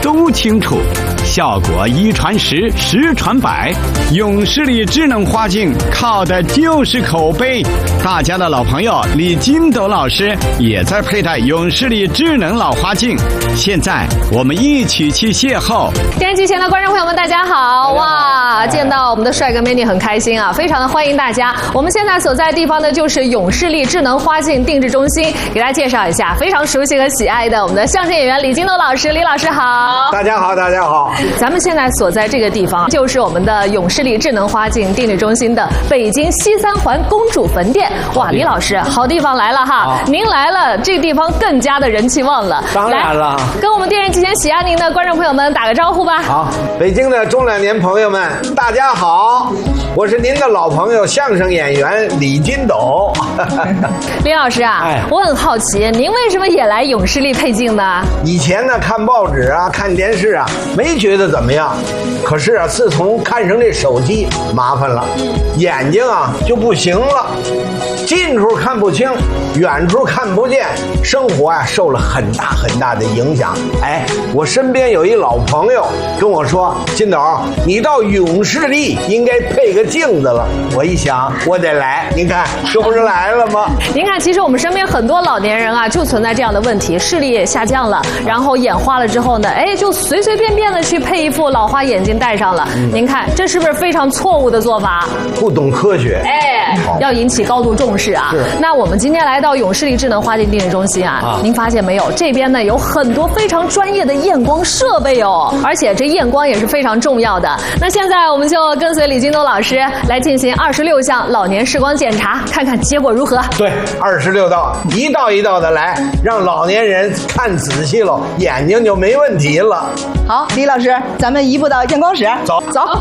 都清楚。效果一传十，十传百，永视力智能花镜靠的就是口碑。大家的老朋友李金斗老师也在佩戴永视力智能老花镜。现在我们一起去邂逅。 电视机前的观众朋友们，大家好！哇，见到我们的帅哥美女很开心啊，非常的欢迎大家。我们现在所在的地方呢，就是永视力智能花镜定制中心。给大家介绍一下，非常熟悉和喜爱的我们的相声演员李金斗老师，李老师好。 大家好，大家好。 咱们现在所在这个地方，就是我们的永视力智能花镜定制中心的北京西三环公主坟店。哇，李老师，好地方来了哈！您来了，这个地方更加的人气旺了。 当然了， 跟我们电视机前喜爱您的观众朋友们打个招呼吧。 好，北京的中老年朋友们，大家好，我是您的老朋友相声演员李金斗。 李老师啊，我很好奇，您为什么也来永视力配镜呢？ 以前呢，看报纸啊，看电视啊，没觉得怎么样。可是啊，自从看上这手机，麻烦了，眼睛啊就不行了，近处看不清，远处看不见，生活啊受了很大很大的影响。哎，我身边有一老朋友跟我说：“金斗，你到永视力应该配个镜子了。”我一想，我得来，您看这不是来了吗？ 您看，其实我们身边很多老年人啊，就存在这样的问题，视力也下降了，然后眼花了之后呢，哎，就随随便便的去配一副老花眼镜戴上了。您看，这是不是非常错误的做法？ 不懂科学， 哎，要引起高度重视啊。那我们今天来到永视力智能花镜定制中心啊，您发现没有？这边呢有很多非常专业的验光设备哦，而且这验光也是非常重要的。那现在我们就跟随李金斗老师来进行26项老年视光检查，看看结果如何。 对，26道，一道一道的来，让老年人看仔细了，眼睛就没问题了。 好，李老师，咱们移步到验光室。 走。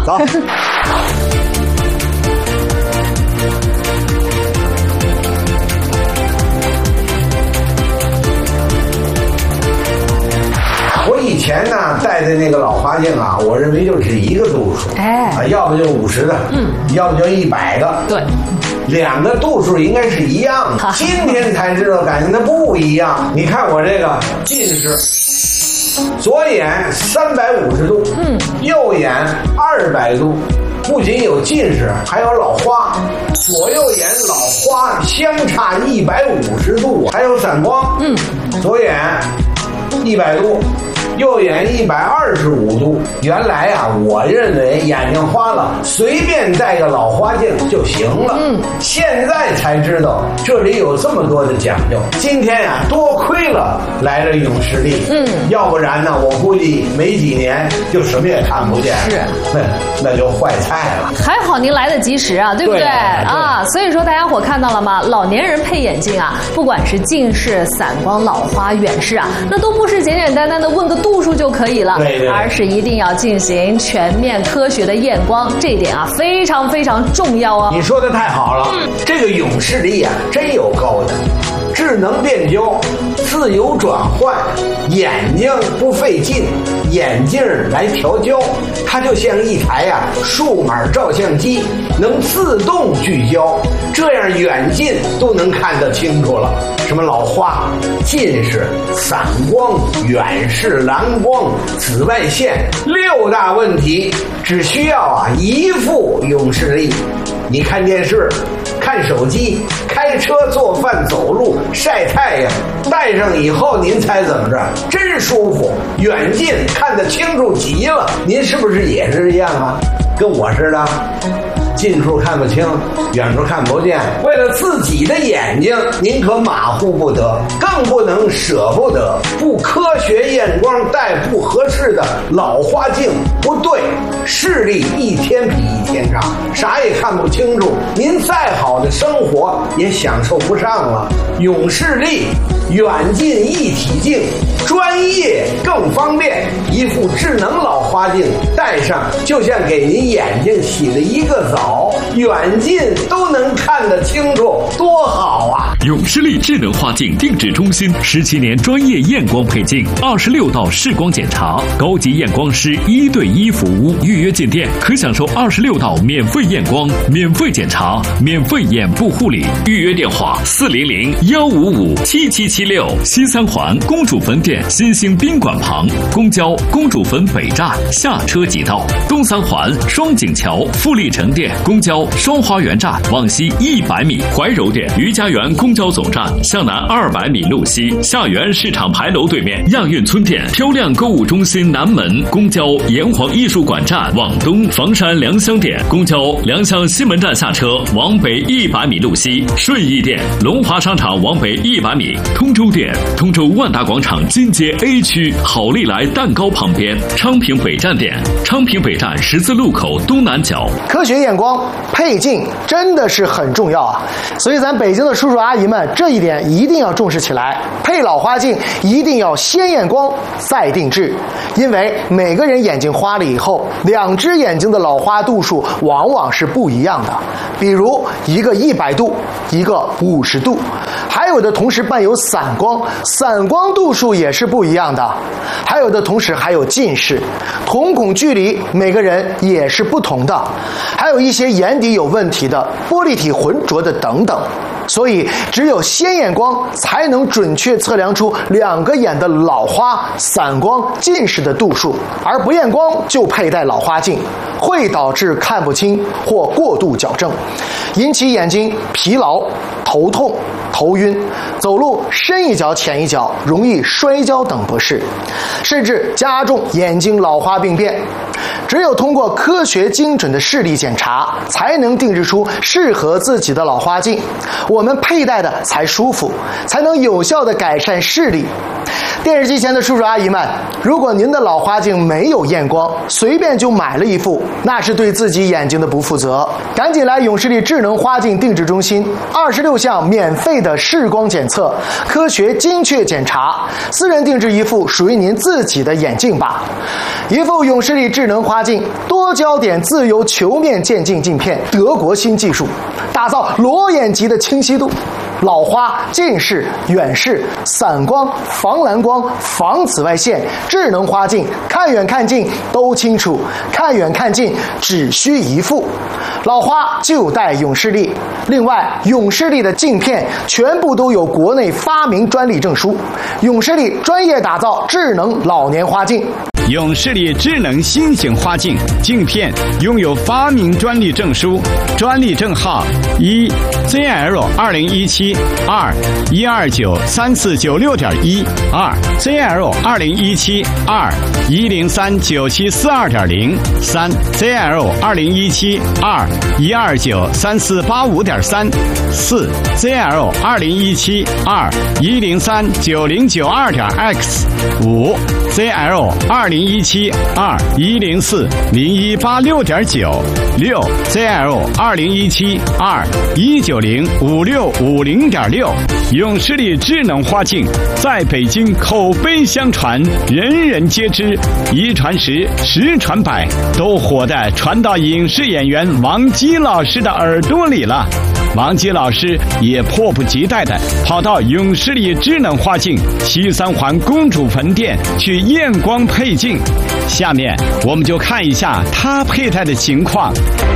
我以前呢戴的那个老花镜啊，我认为就是一个度数，要不就50的，要不就100个， 对， 两个度数应该是一样的。今天才知道，感觉它不一样。你看我这个近视，左眼350度，右眼200度，不仅有近视，还有老花。左右眼老花相差150度，还有散光，左眼100度。右眼125度。原来啊，我认为眼睛花了，随便戴个老花镜就行了。现在才知道这里有这么多的讲究。今天呀，多亏了来了永视力。要不然呢，我估计没几年就什么也看不见。是，那就坏菜了。 还好您来得及时啊，对不对？啊，所以说大家伙看到了吗？老年人配眼镜啊，不管是近视、散光、老花、远视啊，那都不是简简单单的问个度数就可以了，而是一定要进行全面科学的验光，这一点啊非常非常重要哦。 你说的太好了，这个永视力啊真有高的，智能变焦，自由转换，眼睛不费劲，眼镜来调焦，它就像一台数码照相机，能自动聚焦，这样远近都能看得清楚了。什么老花、近视、散光、远视、蓝光、紫外线6大问题，只需要一副永视力。你看电视、看手机、开车、做饭、走路、晒太阳，戴上以后您猜怎么着？真舒服，远近看得清楚极了。您是不是也是一样啊？跟我似的，近处看不清，远处看不见。为了自己的眼睛，您可马虎不得，更不能舍不得。不科学验光戴不合适的老花镜不对，视力一天比一天差，啥也看不清楚，您再好的生活也享受不上了。永视力远近一体镜，专业更方便，一副智能老花镜戴上就像给您眼睛洗了一个澡，远近都能看得清楚，多好啊！ 永视力智能花镜定制中心17年专业验光光配镜，26道视光检查，高级验光师1对1服务。预约进店可享受26道免费验光、免费检查、免费眼部护理。预约电话400-155-7776。西三环公主坟店新兴宾馆旁，公交公主坟北站下车即到。东三环双井桥富力城店公交双花园站往西100米。怀柔店余家园公交总站向南200米路西，下园市场牌楼对面亚运村店漂亮购物中心南门公交炎黄艺术馆站往东，房山良乡店公交良乡西门站下车往北100米路西，顺义店龙华商场往北100米，通州店通州万达广场金街 A 区好利来蛋糕旁边，昌平北站店昌平北站十字路口东南角。 科学验光配镜真的是很重要啊，所以咱北京的叔叔阿姨们这一点一定要重视起来。配老花镜一定要先验光再定制，因为每个人眼睛花了以后，2只眼睛的老花度数往往是不一样的，比如一个100度，一个50度，还有的同时伴有散光，散光度数也是不一样的，还有的同时还有近视，瞳孔距离每个人也是不同的，还有一些眼底有问题的、玻璃体浑浊的等等。所以只有先验光才能准确测量出2个眼的老花、散光、近视的度数，而不验光就佩戴老花镜会导致看不清或过度矫正，引起眼睛疲劳、头痛、头晕，走路深一脚浅一脚，容易摔跤等不适，甚至加重眼睛老花病变。只有通过科学精准的视力检查，才能定制出适合自己的老花镜，我们佩戴的才舒服，才能有效地改善视力。电视机前的叔叔阿姨们，如果您的老花镜没有验光，随便就买了一副，那是对自己眼睛的不负责。赶紧来永视力智能花镜定制中心，26项免费的视光检测，科学精确检查，私人定制一副属于您自己的眼镜吧。一副永视力智能花镜，多焦点自由球面渐进镜片，德国新技术，打造裸眼级的清晰度。老花、近视、远视、散光、防蓝光、防紫外线，智能花镜，看远看近都清楚，看远看近只需一副。老花就戴永视力。另外，永视力的镜片全部都有国内发明专利证书，永视力专业打造智能老年花镜。 永视力智能新型花镜镜片拥有发明专利证书，专利证号1ZL2017 2129349.6.1 2ZL2017 2103972.0 3ZL2017 2129345.3 4ZL2017 2103909.2X 5ZL2017 2104018.6.9 6ZL2017 2190565.6。永视力智能花镜在北京口碑相传，人人皆知，一传十，十传百，都火的传到影视演员王姬老师的耳朵里了。王姬老师也迫不及待地跑到永视力智能花镜西三环公主坟店去验光配镜。下面我们就看一下他佩戴的情况。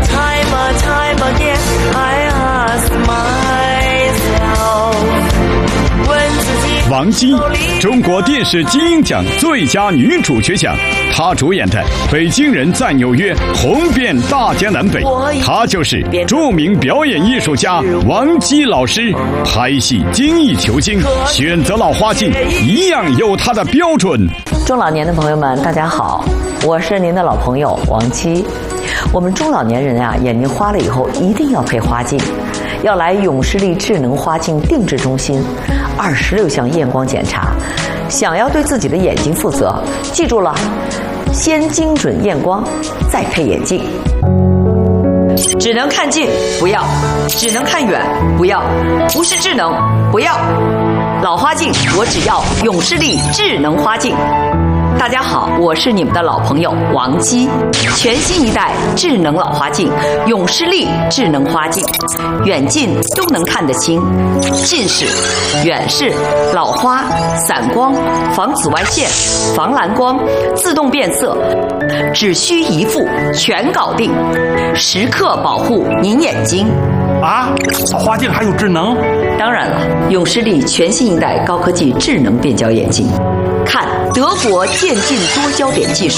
王姬，中国电视金鹰奖最佳女主角奖，她主演的《北京人在纽约》红遍大江南北。她就是著名表演艺术家王姬老师，拍戏精益求精，选择老花镜一样有她的标准。 中老年的朋友们，大家好，我是您的老朋友王姬。我们中老年人啊，眼睛花了以后一定要配花镜，要来永视力智能花镜定制中心，26项验光检查。想要对自己的眼睛负责，记住了，先精准验光，再配眼镜。只能看近不要，只能看远不要，不是智能不要。老花镜我只要永视力智能花镜。 大家好，我是你们的老朋友王姬。全新一代智能老花镜永视力智能花镜，远近都能看得清，近视、远视、老花、散光、防紫外线、防蓝光、自动变色，只需一副全搞定，时刻保护您眼睛。 啊，花镜还有智能？ 当然了，永视力全新一代高科技智能变焦眼镜，看德国渐进多焦点技术，